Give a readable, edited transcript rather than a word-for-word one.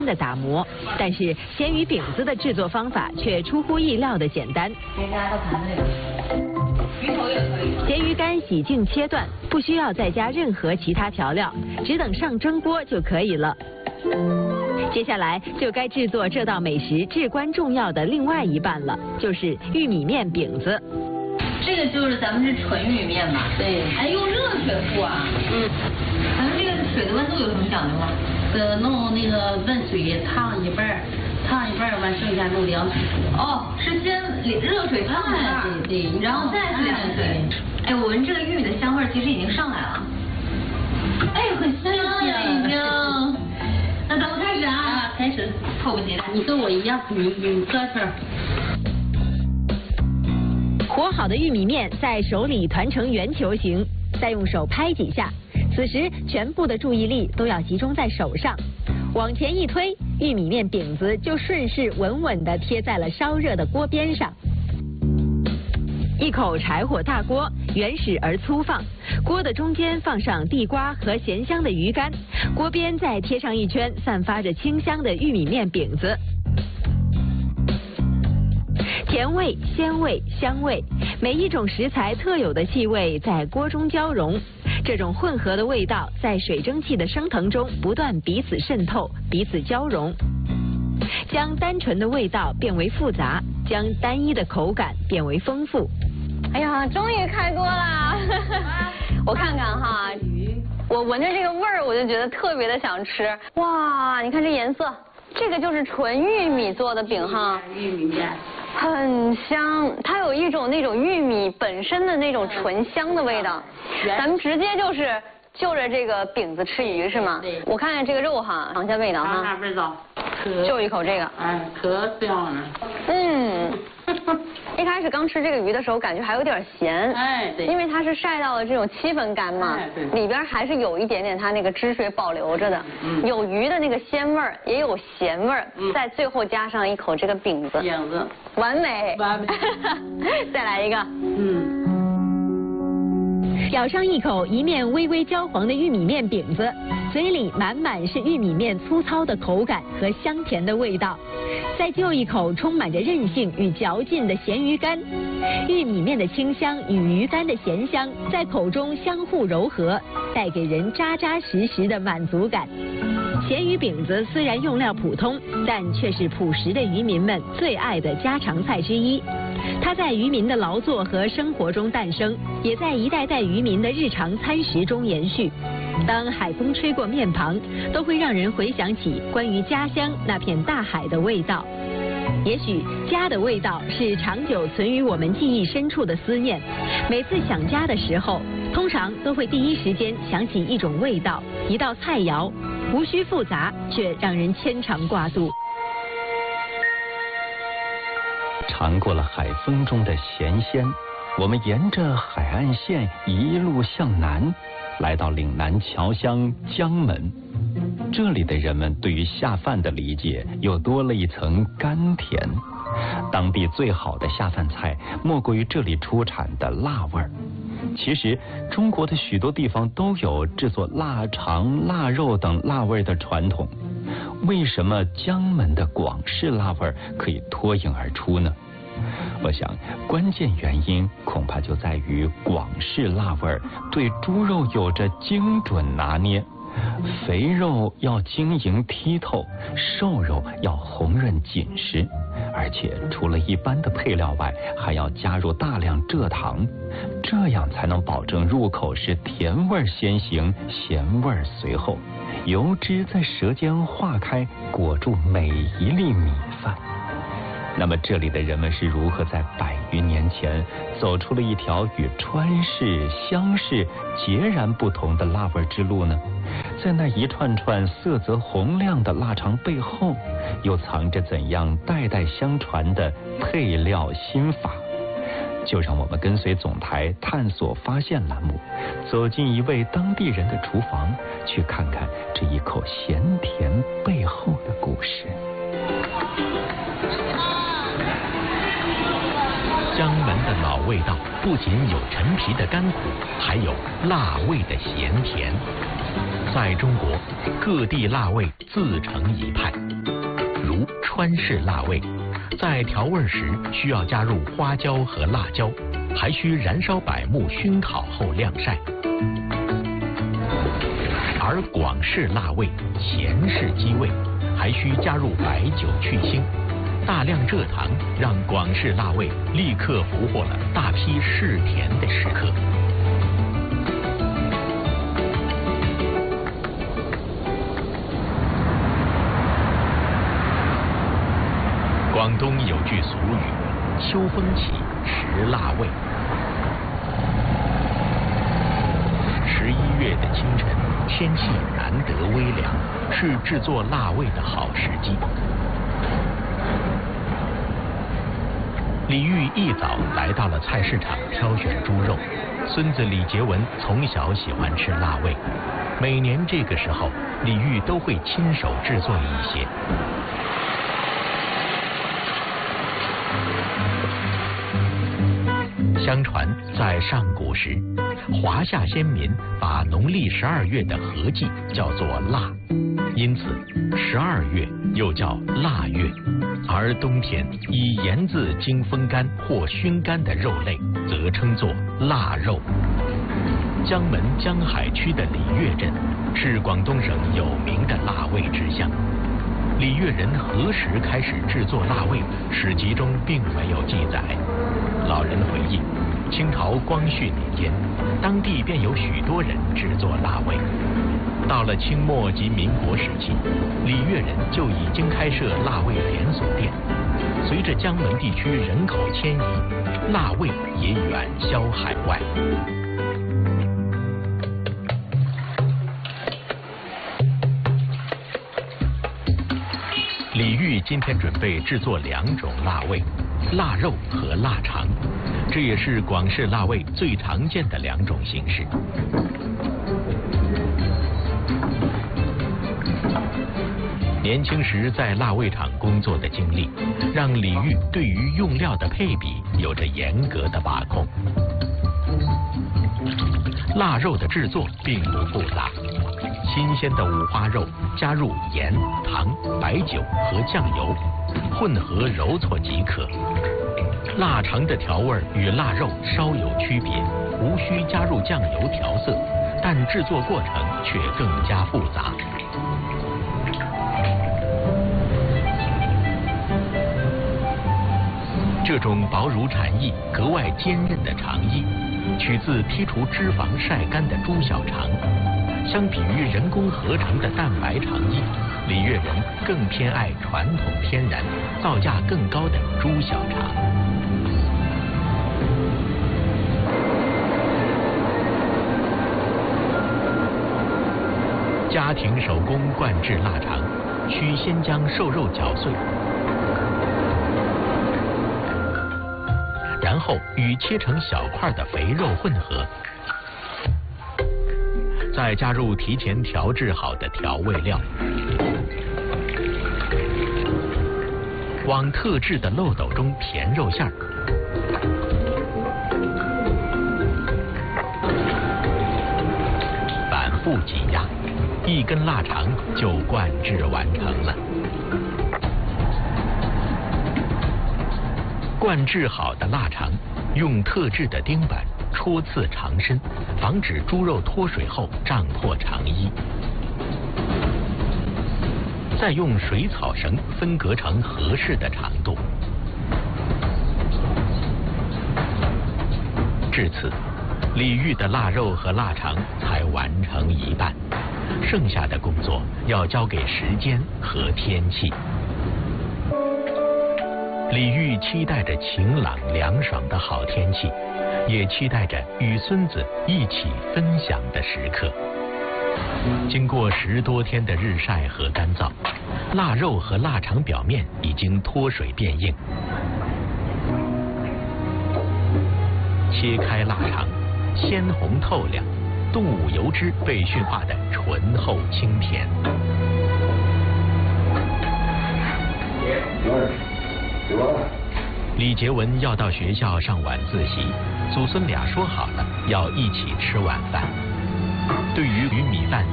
的打磨，但是咸鱼饼子的制作方法却出乎意料的简单。咸鱼干洗净切断，不需要再加任何其他调料，只等上蒸锅就可以了。接下来就该制作这道美食至关重要的另外一半了，就是玉米面饼子。 这个就是咱们是纯玉米面嘛？对。哎，用热水和啊？咱们这个水的温度有什么讲究吗？ 弄那个温水烫一半，完剩下弄凉水。 哦，是先热水烫一半， 对， 然后再是凉水。哎，我闻这个玉米的香味其实已经上来了。哎，很香呀，已经。那咱们开始啊！ 开始， 迫不及待。 你跟我一样，你搁这儿。 和好的玉米面在手里团成圆球形，再用手拍几下。此时全部的注意力都要集中在手上，往前一推，玉米面饼子就顺势稳稳地贴在了烧热的锅边上。一口柴火大锅，原始而粗放，锅的中间放上地瓜和咸香的鱼干，锅边再贴上一圈散发着清香的玉米面饼子。甜味、鲜味、香味，每一种食材特有的气味在锅中交融，这种混合的味道在水蒸气的升腾中不断彼此渗透、彼此交融，将单纯的味道变为复杂，将单一的口感变为丰富。 哎呀，终于开锅啦！我看看哈，我闻着这个味儿，我就觉得特别的想吃。哇，你看这颜色，这个就是纯玉米做的饼哈， 玉米面。 很香，它有一种那种玉米本身的那种醇香的味道。咱们直接就着这个饼子吃鱼是吗？ 对。 我看看这个肉哈，尝一下味道哈。 尝尝味道。 就一口这个。 哎，可香了。 一开始刚吃这个鱼的时候，感觉还有点咸。 哎，对。 因为它是晒到了这种7分干嘛，里边还是有一点点它那个汁水保留着的。有鱼的那个鲜味儿，也有咸味儿。在最后加上一口这个饼子。 饼子。 完美。完美。再来一个。 咬上一口一面微微焦黄的玉米面饼子，嘴里满满是玉米面粗糙的口感和香甜的味道。再就一口充满着韧性与嚼劲的咸鱼干，玉米面的清香与鱼干的咸香在口中相互柔合，带给人扎扎实实的满足感。咸鱼饼子虽然用料普通，但却是朴实的渔民们最爱的家常菜之一。它在渔民的劳作和生活中诞生，也在一代代渔民的日常餐食中延续。当海风吹过面庞，都会让人回想起关于家乡那片大海的味道。也许家的味道是长久存于我们记忆深处的思念。每次想家的时候，通常都会第一时间想起一种味道，一道菜肴，无需复杂，却让人牵肠挂肚。 尝过了海风中的咸鲜，我们沿着海岸线一路向南，来到岭南侨乡江门。这里的人们对于下饭的理解又多了一层甘甜。当地最好的下饭菜莫过于这里出产的辣味儿。其实中国的许多地方都有制作腊肠、腊肉等辣味的传统，为什么江门的广式辣味可以脱颖而出呢？我想关键原因恐怕就在于广式辣味对猪肉有着精准拿捏，肥肉要晶莹剔透，瘦肉要红润紧实，而且除了一般的配料外，还要加入大量蔗糖，这样才能保证入口时甜味先行，咸味随后，油脂在舌尖化开，裹住每一粒米饭。那么这里的人们是如何在100余年前走出了一条与川式、湘式截然不同的辣味之路呢？在那一串串色泽红亮的腊肠背后，又藏着怎样代代相传的配料心法？就让我们跟随总台探索发现栏目，走进一位当地人的厨房，去看看这一口咸甜背后的故事。 江门的老味道不仅有陈皮的甘苦，还有辣味的咸甜。 在中国，各地腊味自成一派，如川式腊味，在调味时需要加入花椒和辣椒，还需燃烧柏木熏烤后晾晒。而广式腊味、咸式鸡味，还需加入白酒去腥。大量蔗糖让广式腊味立刻俘获了大批嗜甜的食客。广东有句俗语：“秋风起，食腊味。” 11月的清晨，天气难得微凉，是制作腊味的好时机。李煜一早来到了菜市场挑选猪肉。孙子李杰文从小喜欢吃腊味，每年这个时候，李煜都会亲手制作一些。相传，在上古时，华夏先民把农历12月的合季叫做腊，因此12月又叫腊月。而冬天以盐渍经风干或熏干的肉类，则称作腊肉。江门江海区的礼乐镇是广东省有名的腊味之乡。礼乐人何时开始制作腊味，史籍中并没有记载。老人回忆，清朝光绪年间，当地便有许多人制作腊味。到了清末及民国时期，礼乐人就已经开设腊味连锁店。随着江门地区人口迁移，腊味也远销海外。李煜今天准备制作2种腊味，腊肉和腊肠，这也是广式腊味最常见的2种形式。年轻时在腊味厂工作的经历，让李煜对于用料的配比有着严格的把控。腊肉的制作并不复杂，新鲜的五花肉加入盐、糖、白酒和酱油，混合揉搓即可。腊肠的调味与腊肉稍有区别，无需加入酱油调色，但制作过程却更加复杂。这种薄如蝉翼、格外坚韧的肠衣，取自剔除脂肪晒干的猪小肠。相比于人工合成的蛋白肠衣，礼乐人更偏爱传统天然、造价更高的猪小肠。家庭手工灌制腊肠，需先将瘦肉绞碎，然后与切成小块的肥肉混合，再加入提前调制好的调味料，往特制的漏斗中填肉馅儿，反复挤压，一根腊肠就灌制完成了。灌制好的腊肠，用特制的钉板戳刺肠身，防止猪肉脱水后胀破肠衣。再用水草绳分隔成合适的长度。至此，李煜的腊肉和腊肠才完成一半，剩下的工作要交给时间和天气。李煜期待着晴朗凉爽的好天气，也期待着与孙子一起分享的时刻。经过10多天的日晒和干燥，腊肉和腊肠表面已经脱水变硬。切开腊肠，鲜红透亮，动物油脂被驯化的醇厚清甜。李杰文要到学校上晚自习，祖孙俩说好了要一起吃晚饭。对于与米饭